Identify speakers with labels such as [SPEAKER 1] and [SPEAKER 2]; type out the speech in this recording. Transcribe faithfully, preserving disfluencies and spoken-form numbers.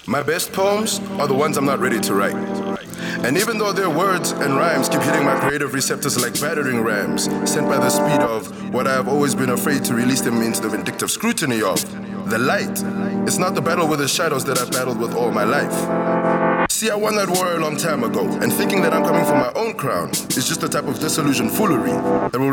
[SPEAKER 1] My best poems are the ones I'm not ready to write. And even though their words and rhymes keep hitting my creative receptors like battering rams, sent by the speed of what I have always been afraid to release them into the vindictive scrutiny of, the light. It's not the battle with the shadows that I've battled with all my life. See, I won that war a long time ago, and thinking that I'm coming for my own crown is just a type of disillusioned foolery that will